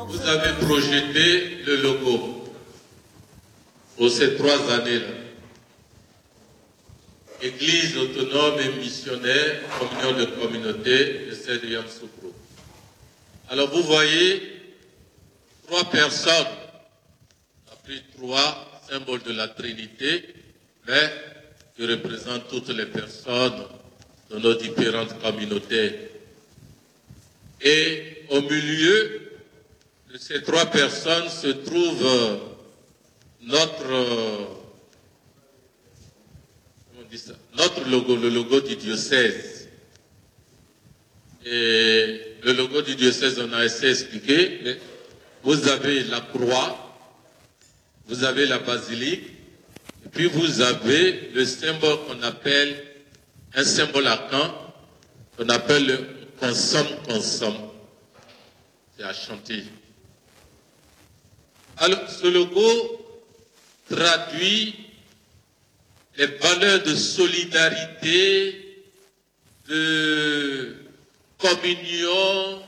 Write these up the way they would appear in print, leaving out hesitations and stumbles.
Vous avez projeté le logo pour ces 3 années-là. Église autonome et missionnaire, communion de communauté de Seigneur Yamoussoukro. Alors vous voyez 3 personnes, après 3 symboles de la Trinité, mais qui représentent toutes les personnes de nos différentes communautés. Et au milieu de ces 3 personnes se trouve notre logo, le logo du diocèse. Et le logo du diocèse, on a assez expliqué. Vous avez la croix, vous avez la basilique, et puis vous avez le symbole qu'on appelle, un symbole à Caen, qu'on appelle le consomme. C'est à Chantilly. Alors, ce logo traduit les valeurs de solidarité, de communion,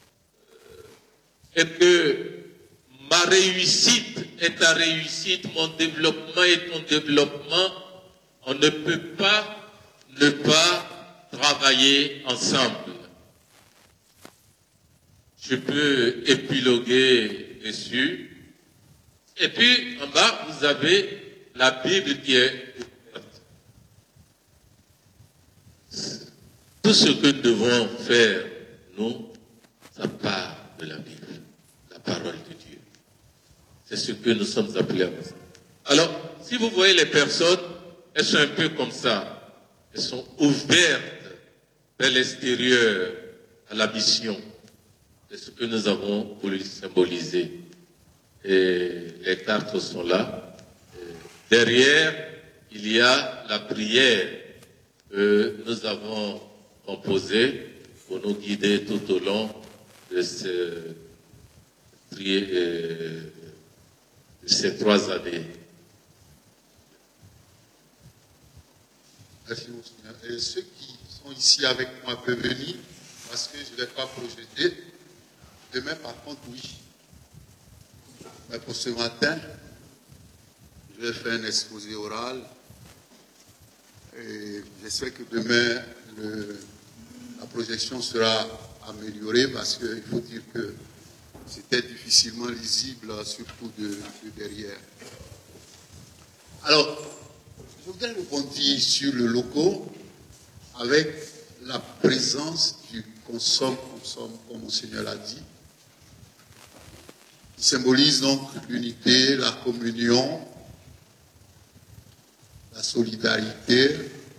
et que ma réussite est ta réussite, mon développement est ton développement. On ne peut pas ne pas travailler ensemble. Je peux épiloguer dessus. Et puis, en bas, vous avez la Bible qui est... Tout ce que nous devons faire, nous, ça part de la Bible, la parole de Dieu. C'est ce que nous sommes appelés à faire. Alors, si vous voyez les personnes, elles sont un peu comme ça. Elles sont ouvertes vers l'extérieur, à la mission. C'est ce que nous avons voulu symboliser. Et les cartes sont là. Et derrière, il y a la prière que nous avons composée pour nous guider tout au long de ces 3 années. Merci, Monseigneur. Et ceux qui sont ici avec moi peuvent venir, parce que je ne vais pas projeter. Demain, par contre, oui. Mais pour ce matin, je vais faire un exposé oral. Et j'espère que demain, la projection sera améliorée, parce qu'il faut dire que c'était difficilement lisible, surtout de derrière. Alors, je voudrais rebondir sur le logo avec la présence du consomme, comme Monseigneur l'a dit. Il symbolise donc l'unité, la communion, la solidarité.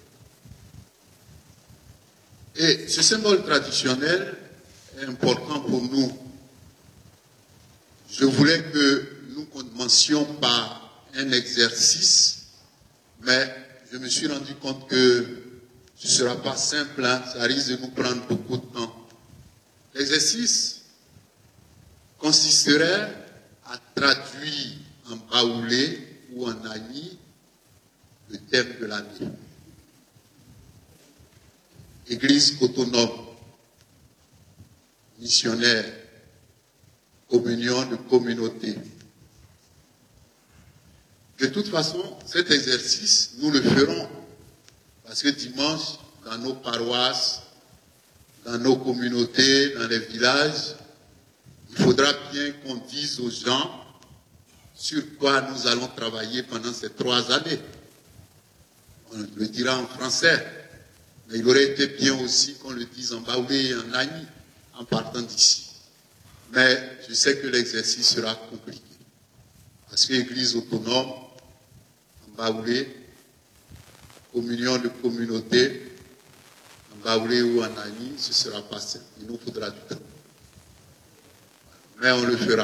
Et ce symbole traditionnel est important pour nous. Je voulais que nous commencions par un exercice, mais je me suis rendu compte que ce ne sera pas simple, hein, ça risque de nous prendre beaucoup de temps. L'exercice consisterait à traduire en baoulé ou en agni le thème de l'année. Église autonome, missionnaire, communion de communauté. De toute façon, cet exercice, nous le ferons, parce que dimanche, dans nos paroisses, dans nos communautés, dans les villages, il faudra bien qu'on dise aux gens sur quoi nous allons travailler pendant ces 3 années. On le dira en français, mais il aurait été bien aussi qu'on le dise en baoulé et en agni, en partant d'ici. Mais je sais que l'exercice sera compliqué. Parce que l'Église autonome, en baoulé, communion de communauté, en baoulé ou en agni, ce ne sera pas simple. Il nous faudra du temps. Mais on le fera.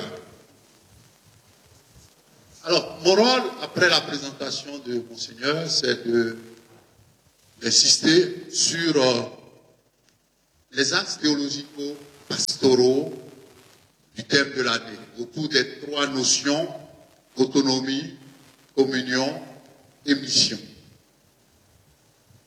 Alors, mon rôle, après la présentation de Monseigneur, c'est d'insister sur les axes théologiques pastoraux du thème de l'année, autour des 3 notions, autonomie, communion et mission.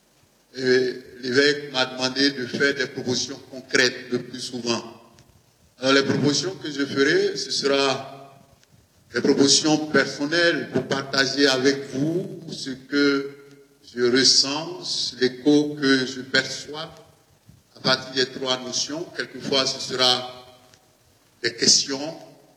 Et l'évêque m'a demandé de faire des propositions concrètes le plus souvent. Alors les propositions que je ferai, ce sera des propositions personnelles pour partager avec vous ce que je ressens, l'écho que je perçois à partir des trois notions. Quelquefois, ce sera des questions.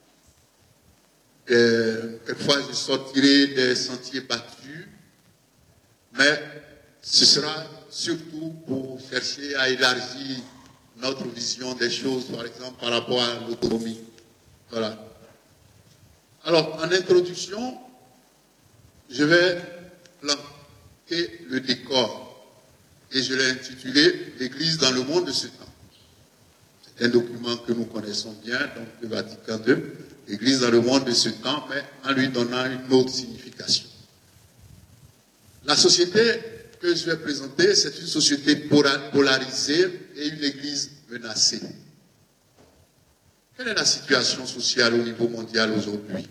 Quelquefois, je sortirai des sentiers battus. Mais ce sera surtout pour chercher à élargir notre vision des choses, par exemple, par rapport à l'autonomie. Voilà. Alors, en introduction, je vais planter le décor. Et je l'ai intitulé « L'Église dans le monde de ce temps ». C'est un document que nous connaissons bien, donc le Vatican II, l'Église dans le monde de ce temps, mais en lui donnant une autre signification. La société que je vais présenter, c'est une société polarisée et une Église menacée. Quelle est la situation sociale au niveau mondial aujourd'hui?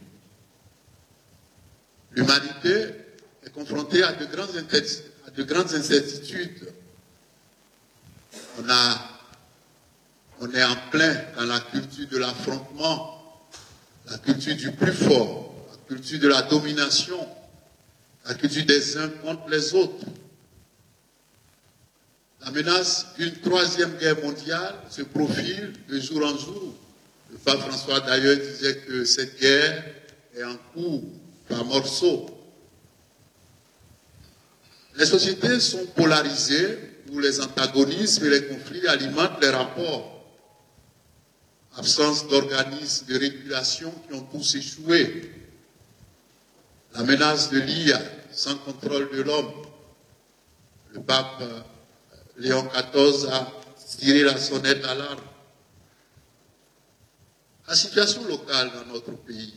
L'humanité est confrontée à de grandes incertitudes. On est en plein dans la culture de l'affrontement, la culture du plus fort, la culture de la domination, la culture des uns contre les autres. La menace d'une troisième guerre mondiale se profile de jour en jour. Le pape François d'ailleurs disait que cette guerre est en cours par morceaux. Les sociétés sont polarisées où les antagonismes et les conflits alimentent les rapports. Absence d'organismes de régulation qui ont tous échoué. La menace de l'IA sans contrôle de l'homme. Le pape Léon XIV a tiré la sonnette d'alarme. La situation locale dans notre pays.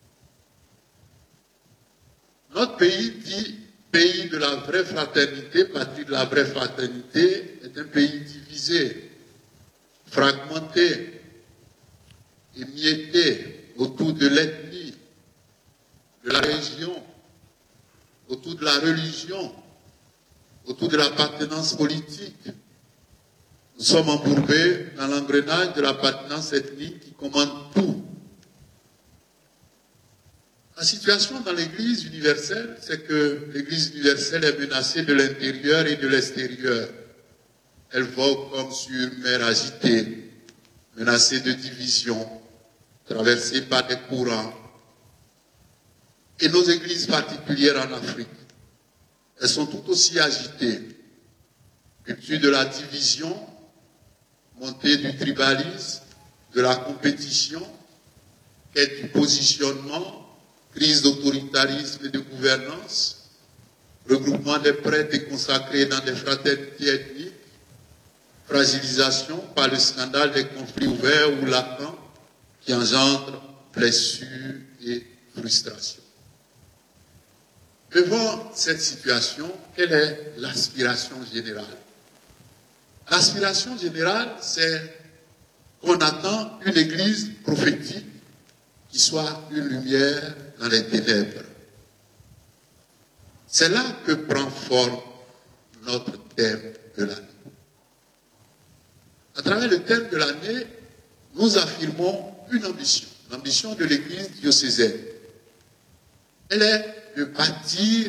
Notre pays dit pays de la vraie fraternité, patrie de la vraie fraternité, est un pays divisé, fragmenté, émietté autour de l'ethnie, de la région, autour de la religion, autour de l'appartenance politique. Nous sommes embourbés dans l'engrenage de l'appartenance ethnique qui commande tout. La situation dans l'Église universelle, c'est que l'Église universelle est menacée de l'intérieur et de l'extérieur. Elle vogue comme sur une mer agitée, menacée de division, traversée par des courants. Et nos églises particulières en Afrique, elles sont tout aussi agitées. Culture de la division, montée du tribalisme, de la compétition, quête du positionnement, crise d'autoritarisme et de gouvernance, regroupement des prêtres et consacrés dans des fraternités ethniques, fragilisation par le scandale des conflits ouverts ou latents qui engendrent blessures et frustrations. Devant cette situation, quelle est l'aspiration générale? L'aspiration générale, c'est qu'on attend une église prophétique qui soit une lumière dans les ténèbres. C'est là que prend forme notre thème de l'année. À travers le thème de l'année, nous affirmons une ambition, l'ambition de l'Église diocésaine. Elle est de bâtir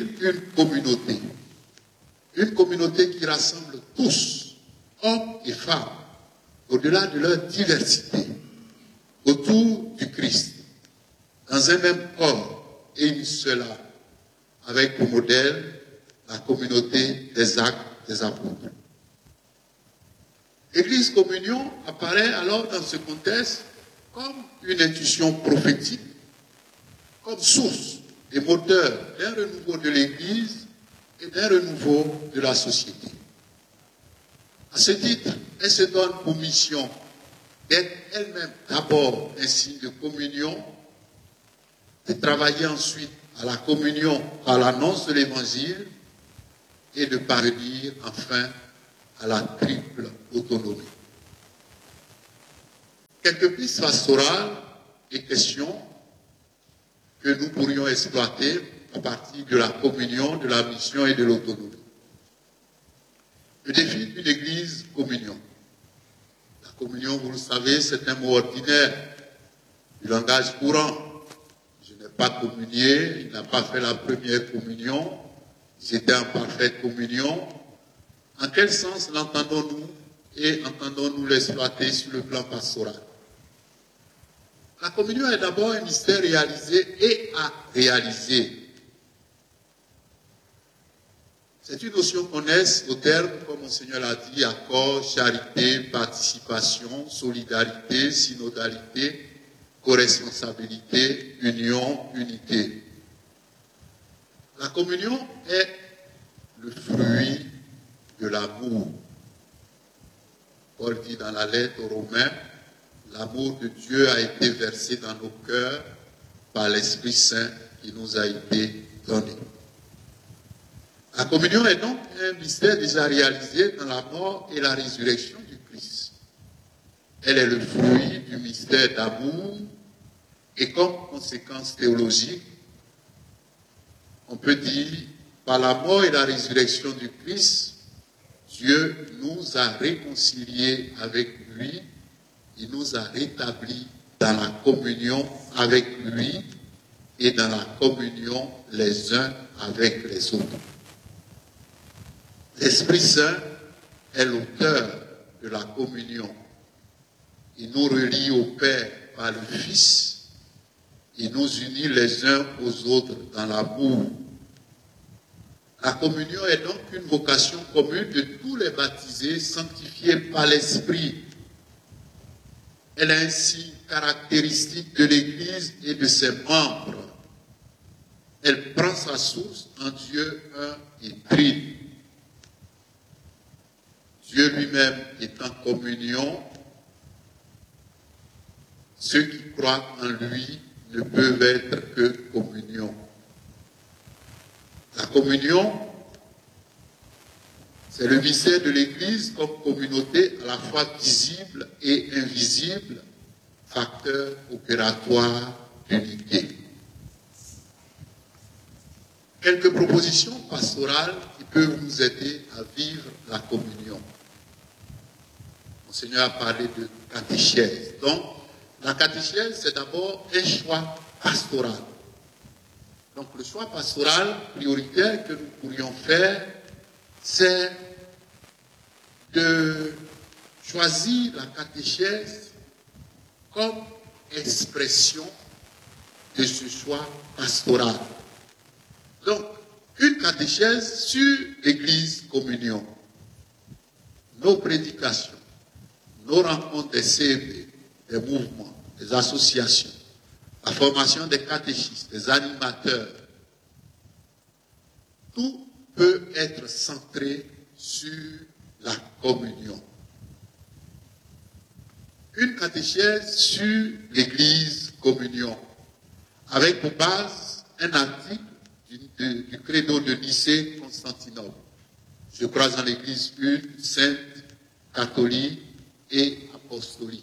une communauté qui rassemble tous, hommes et femmes, au-delà de leur diversité, autour du Christ, dans un même corps et une seule âme, avec pour modèle la communauté des actes des apôtres. L'Église communion apparaît alors dans ce contexte comme une intuition prophétique, comme source et moteur d'un renouveau de l'Église et d'un renouveau de la société. À ce titre, elle se donne pour mission d'être elle-même d'abord un signe de communion, de travailler ensuite à la communion par l'annonce de l'Évangile et de parvenir enfin à la triple autonomie. Quelques pistes pastorales et questions que nous pourrions exploiter à partir de la communion, de la mission et de l'autonomie. Le défi d'une église communion. La communion, vous le savez, c'est un mot ordinaire, du langage courant. Je n'ai pas communié, il n'a pas fait la première communion, j'étais en parfaite communion. En quel sens l'entendons-nous et entendons-nous l'exploiter sur le plan pastoral? La communion est d'abord un mystère réalisé et à réaliser. C'est une notion qu'on naisse au terme, comme Monseigneur l'a dit, accord, charité, participation, solidarité, synodalité, corresponsabilité, union, unité. La communion est le fruit de l'amour. Paul dit dans la lettre aux Romains, l'amour de Dieu a été versé dans nos cœurs par l'Esprit Saint qui nous a été donné. La communion est donc un mystère déjà réalisé dans la mort et la résurrection du Christ. Elle est le fruit du mystère d'amour et comme conséquence théologique, on peut dire, par la mort et la résurrection du Christ, Dieu nous a réconciliés avec lui, il nous a rétablis dans la communion avec lui et dans la communion les uns avec les autres. L'Esprit Saint est l'auteur de la communion. Il nous relie au Père par le Fils. Il nous unit les uns aux autres dans l'amour. La communion est donc une vocation commune de tous les baptisés sanctifiés par l'Esprit. Elle est ainsi caractéristique de l'Église et de ses membres. Elle prend sa source en Dieu un et trine. Dieu lui-même est en communion. Ceux qui croient en lui ne peuvent être que communion. La communion, c'est le mystère de l'Église comme communauté à la fois visible et invisible, facteur opératoire d'unité. Quelques propositions pastorales qui peuvent nous aider à vivre la communion. Monseigneur a parlé de catéchèse. Donc, la catéchèse, c'est d'abord un choix pastoral. Donc, le choix pastoral prioritaire que nous pourrions faire, c'est de choisir la catéchèse comme expression de ce choix pastoral. Donc, une catéchèse sur l'Église communion, nos prédications, nos rencontres des CEP, des mouvements, des associations, la formation des catéchistes, des animateurs, tout peut être centré sur la communion. Une catéchèse sur l'Église communion, avec pour base un article du credo de Nicée-Constantinople. Je crois en l'Église une, sainte, catholique et apostolique.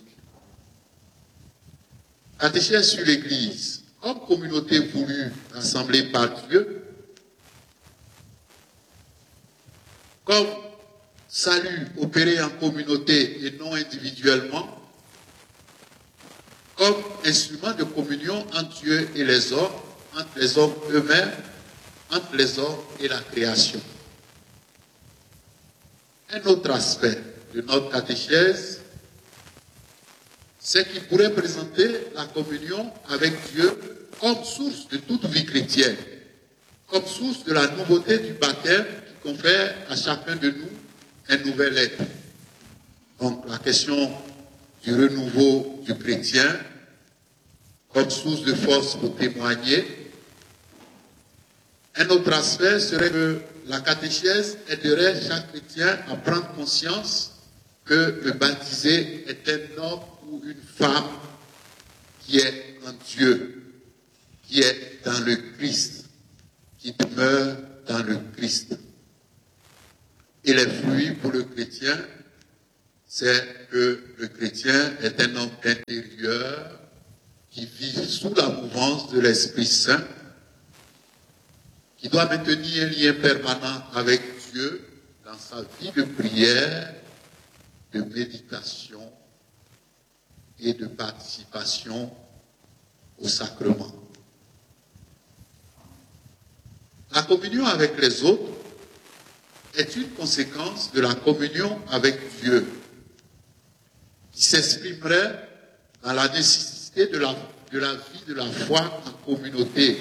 Catéchèse sur l'Église, comme communauté voulue, rassemblée par Dieu, comme salut opéré en communauté et non individuellement, comme instrument de communion entre Dieu et les hommes, entre les hommes eux-mêmes, entre les hommes et la création. Un autre aspect de notre catéchèse, c'est qu'il pourrait présenter la communion avec Dieu comme source de toute vie chrétienne, comme source de la nouveauté du baptême qui confère à chacun de nous un nouvel être. Donc la question du renouveau du chrétien comme source de force pour témoigner. Un autre aspect serait que la catéchèse aiderait chaque chrétien à prendre conscience que le baptisé est un homme ou une femme qui est en Dieu, qui est dans le Christ, qui demeure dans le Christ. Et les fruits pour le chrétien, c'est que le chrétien est un homme intérieur qui vit sous la mouvance de l'Esprit Saint, qui doit maintenir un lien permanent avec Dieu dans sa vie de prière, de méditation et de participation au sacrement. La communion avec les autres est une conséquence de la communion avec Dieu, qui s'exprimerait dans la nécessité de la vie de la foi en communauté.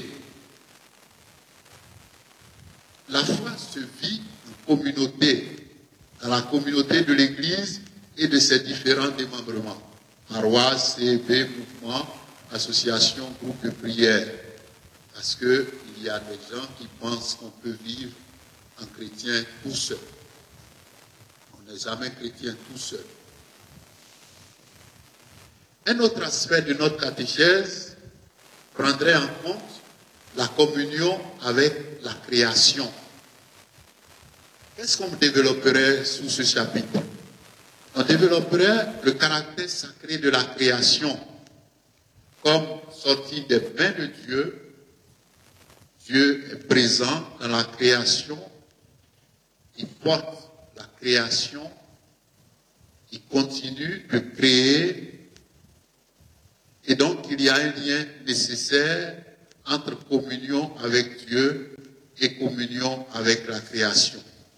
La foi se vit en communauté, dans la communauté de l'Église et de ses différents démembrements, paroisse, CEB, mouvement, association, groupe de prière. Parce qu'il y a des gens qui pensent qu'on peut vivre en chrétien tout seul. On n'est jamais chrétien tout seul. Un autre aspect de notre catéchèse prendrait en compte la communion avec la création. Qu'est-ce qu'on développerait sous ce chapitre? On développerait le caractère sacré de la création, comme sorti des mains de Dieu. Dieu est présent dans la création, il porte la création, il continue de créer, et donc il y a un lien nécessaire entre communion avec Dieu et communion avec la création.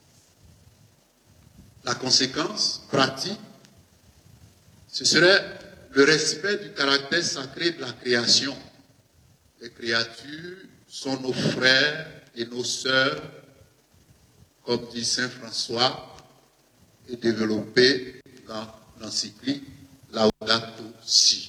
La conséquence pratique, ce serait le respect du caractère sacré de la création. Les créatures sont nos frères et nos sœurs, comme dit saint François, et développé dans l'encyclique Laudato Si.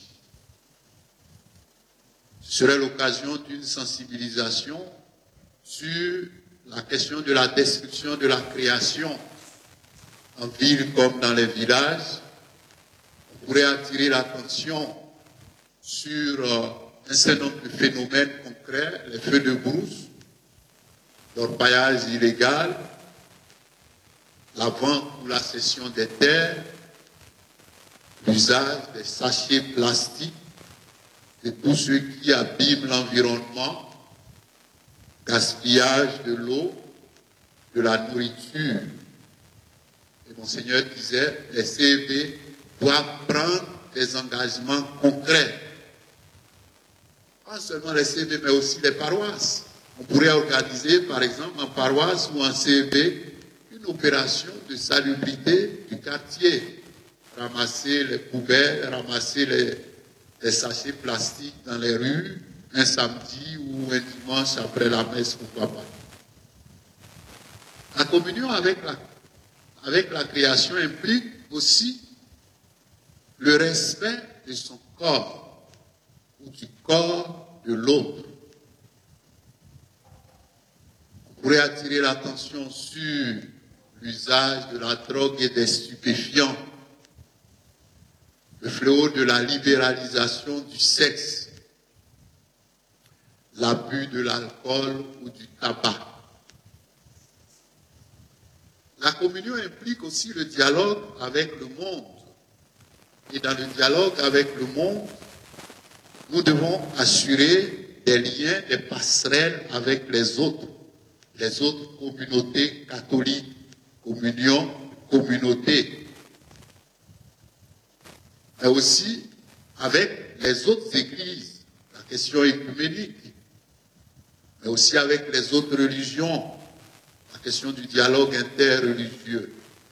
Ce serait l'occasion d'une sensibilisation sur la question de la destruction de la création en ville comme dans les villages. On pourrait attirer l'attention sur un certain nombre de phénomènes concrets, les feux de brousse, l'orpaillage illégal, la vente ou la cession des terres, l'usage des sachets plastiques, de tous ceux qui abîment l'environnement, gaspillage de l'eau, de la nourriture. Et Monseigneur disait, les CEV doivent prendre des engagements concrets. Pas seulement les CEV, mais aussi les paroisses. On pourrait organiser, par exemple, en paroisse ou en CEV, une opération de salubrité du quartier. Ramasser les poubelles, ramasser les sachets plastiques dans les rues, un samedi ou un dimanche après la messe, pourquoi pas. La communion avec la création implique aussi le respect de son corps ou du corps de l'autre. On pourrait attirer l'attention sur l'usage de la drogue et des stupéfiants, le fléau de la libéralisation du sexe, l'abus de l'alcool ou du tabac. La communion implique aussi le dialogue avec le monde. Et dans le dialogue avec le monde, nous devons assurer des liens, des passerelles avec les autres communautés catholiques, communautés, mais aussi avec les autres églises, la question écuménique, mais aussi avec les autres religions, la question du dialogue interreligieux.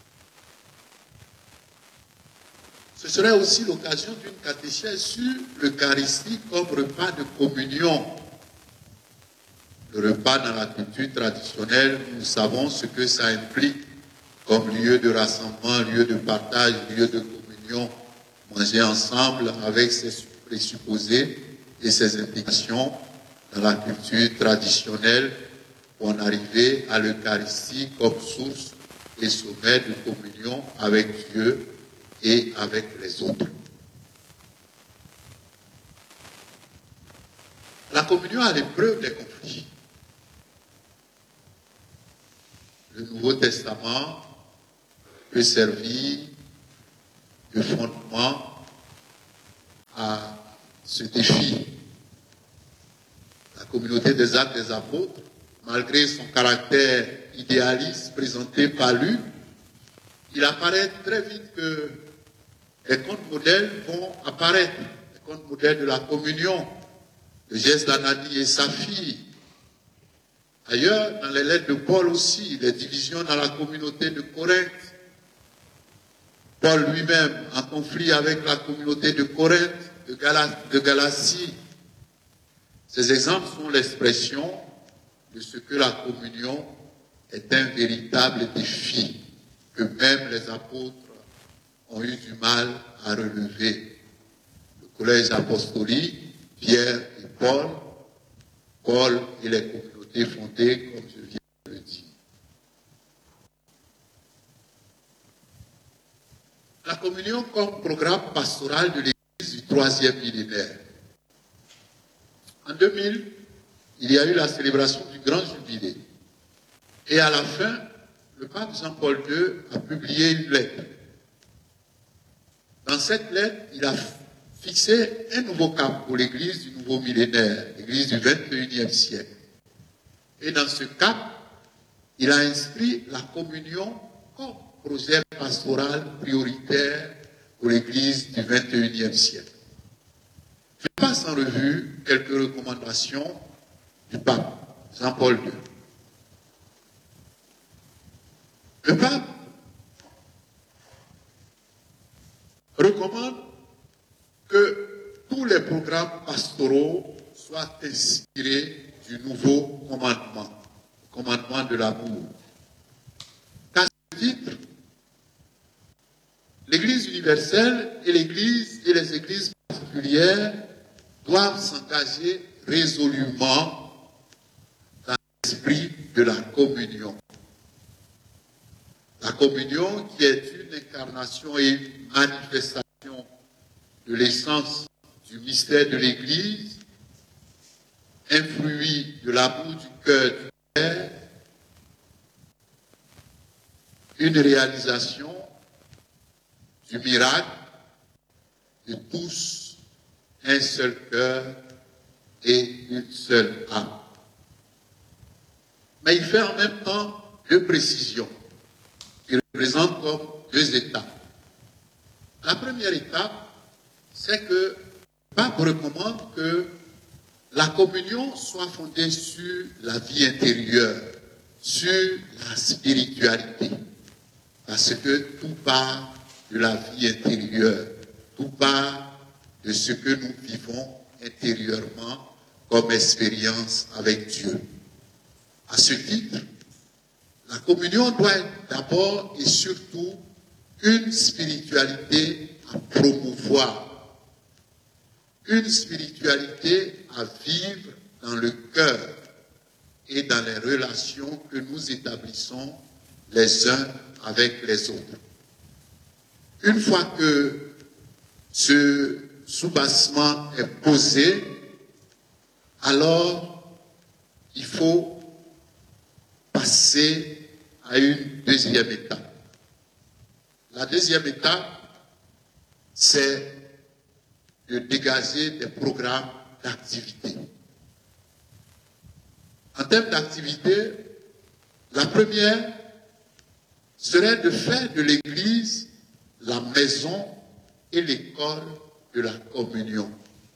Ce serait aussi l'occasion d'une catéchèse sur l'Eucharistie comme repas de communion. Le repas dans la culture traditionnelle, nous savons ce que ça implique comme lieu de rassemblement, lieu de partage, lieu de communion, manger ensemble avec ses présupposés et ses implications dans la culture traditionnelle pour en arriver à l'Eucharistie comme source et sommet de communion avec Dieu et avec les autres. La communion à l'épreuve des conflits. Le Nouveau Testament peut servir de fondement à ce défi. La communauté des Actes des Apôtres, malgré son caractère idéaliste présenté par Luc, il apparaît très vite que les contes modèles vont apparaître, les contes modèles de la communion, le geste d'Ananie et sa fille. Ailleurs, dans les lettres de Paul aussi, les divisions dans la communauté de Corinthe. Paul lui-même en conflit avec la communauté de Corinthe, de Galatie. Ces exemples sont l'expression de ce que la communion est un véritable défi que même les apôtres ont eu du mal à relever. Le collège apostolique, Pierre et Paul et les communautés fondées, comme je viens de le dire. La communion comme programme pastoral de l'Église du 3e millénaire. En 2000, il y a eu la célébration du Grand Jubilé. Et à la fin, le pape Jean-Paul II a publié une lettre. Dans cette lettre, il a fixé un nouveau cap pour l'Église du nouveau millénaire, l'Église du 21e siècle. Et dans ce cap, il a inscrit la communion comme projet pastoral prioritaire pour l'Église du 21e siècle. Je passe en revue quelques recommandations du pape Jean-Paul II. Le pape recommande que tous les programmes pastoraux soient inspirés du nouveau commandement, le commandement de l'amour. À ce titre, l'Église universelle et les églises particulières doivent s'engager résolument dans l'esprit de la communion. La communion qui est une incarnation et une manifestation de l'essence du mystère de l'Église, un fruit de l'amour du cœur du Père, une réalisation du miracle de tous, un seul cœur et une seule âme. Mais il fait en même temps deux précisions qui représentent comme deux étapes. La première étape, c'est que le pape recommande que la communion soit fondée sur la vie intérieure, sur la spiritualité. Parce que tout part de la vie intérieure, tout part de ce que nous vivons intérieurement comme expérience avec Dieu. À ce titre, la communion doit être d'abord et surtout une spiritualité à promouvoir, une spiritualité à vivre dans le cœur et dans les relations que nous établissons les uns avec les autres. Une fois que ce soubassement est posé, alors il faut passer à une deuxième étape. La deuxième étape, c'est de dégager des programmes d'activité. En termes d'activité, la première serait de faire de l'Église la maison et l'école de la communion.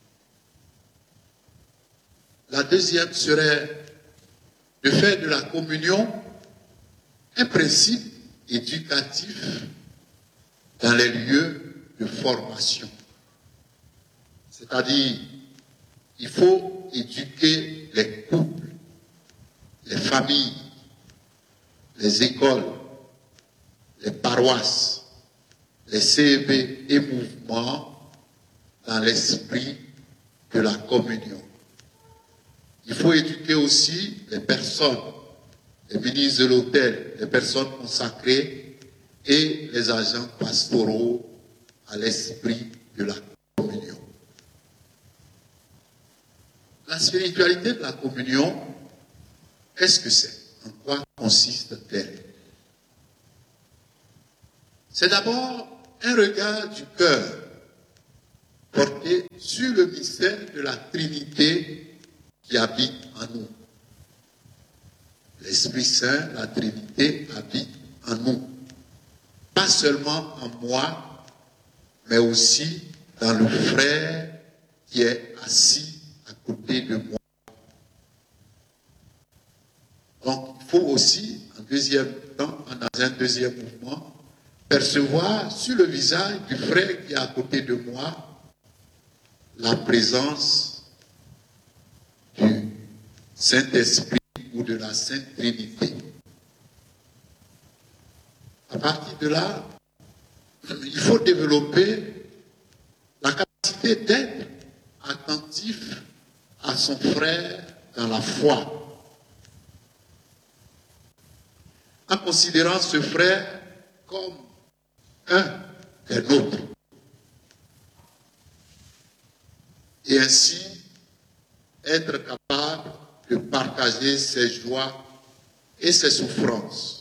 La deuxième serait de faire de la communion un principe éducatif dans les lieux de formation. C'est-à-dire, il faut éduquer les couples, les familles, les écoles, les paroisses, les CEB et mouvements dans l'esprit de la communion. Il faut éduquer aussi les personnes, les ministres de l'autel, les personnes consacrées et les agents pastoraux à l'esprit de la communion. La spiritualité de la communion, qu'est-ce que c'est? En quoi consiste-t-elle? C'est d'abord un regard du cœur porté sur le mystère de la Trinité qui habite en nous. L'Esprit Saint, la Trinité, habite en nous. Pas seulement en moi, mais aussi dans le frère qui est assis à côté de moi. Donc, il faut aussi, dans un deuxième mouvement, percevoir sur le visage du frère qui est à côté de moi la présence du Saint-Esprit ou de la Sainte Trinité. À partir de là, il faut développer la capacité d'être attentif à son frère dans la foi, en considérant ce frère comme un des nôtres. Et ainsi, être capable de partager ses joies et ses souffrances.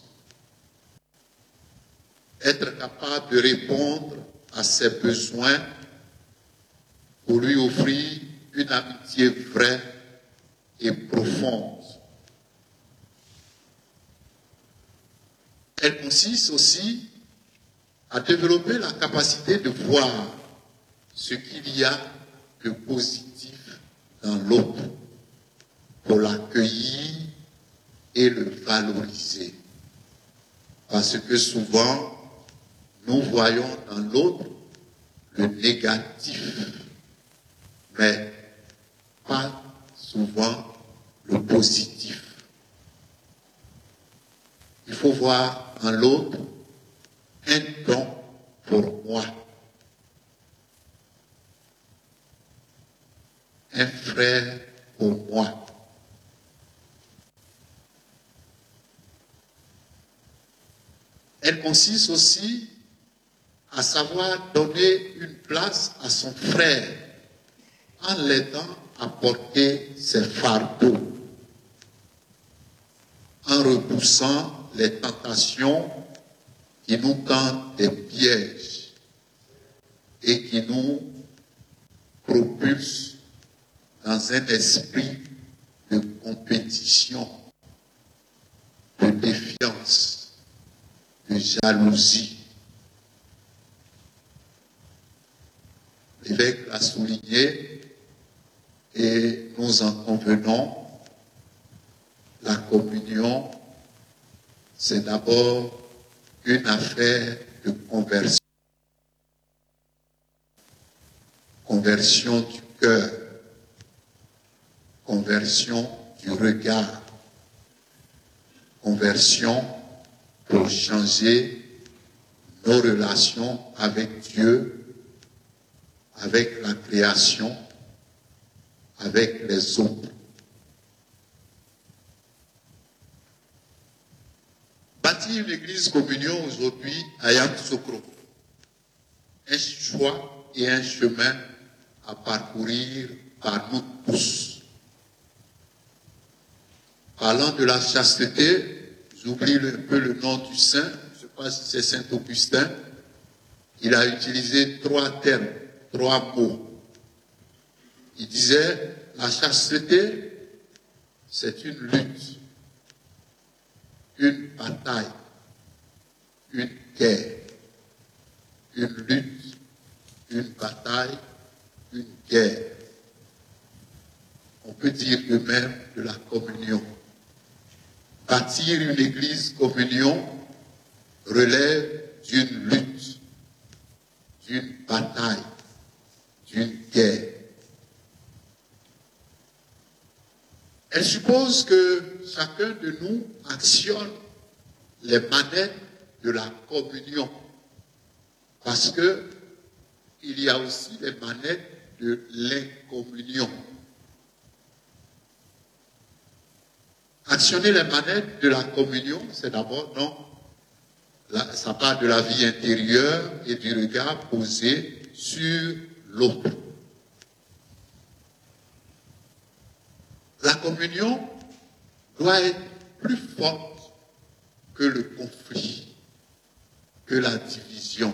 Être capable de répondre à ses besoins pour lui offrir une amitié vraie et profonde. Elle consiste aussi à développer la capacité de voir ce qu'il y a de positif dans l'autre pour l'accueillir et le valoriser. Parce que souvent, nous voyons dans l'autre le négatif, mais pas souvent le positif. Il faut voir en l'autre un don pour moi, un frère pour moi. Elle consiste aussi à savoir donner une place à son frère en l'aidant à porter ses fardeaux, en repoussant les tentations qui nous tendent des pièges et qui nous propulsent dans un esprit de compétition, de défiance, de jalousie. L'évêque l'a souligné et nous en convenons, la communion, c'est d'abord une affaire de conversion. Conversion du cœur, conversion du regard, conversion pour changer nos relations avec Dieu, avec la création, avec les autres. Bâtir une église communion aujourd'hui à Yamoussoukro, un choix et un chemin à parcourir par nous tous. Parlant de la chasteté, j'oublie un peu le nom du saint, je ne sais pas si c'est Saint Augustin, il a utilisé 3 termes, 3 mots. Il disait, la chasteté, c'est une lutte, une bataille, une guerre, une lutte, une bataille, une guerre. On peut dire de même de la communion. Bâtir une église communion relève d'une lutte, d'une bataille, d'une guerre. Elle suppose que chacun de nous actionne les manettes de la communion, parce que il y a aussi les manettes de l'incommunion. Actionner les manettes de la communion, c'est d'abord, ça part de la vie intérieure et du regard posé sur l'autre. La communion doit être plus forte que le conflit, que la division.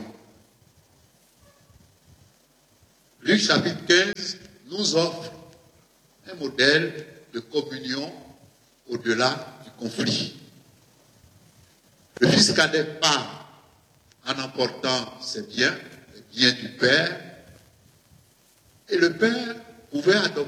Luc chapitre 15 nous offre un modèle de communion au-delà du conflit. Le fils cadet part en emportant ses biens, les vient du Père, et le Père pouvait adopter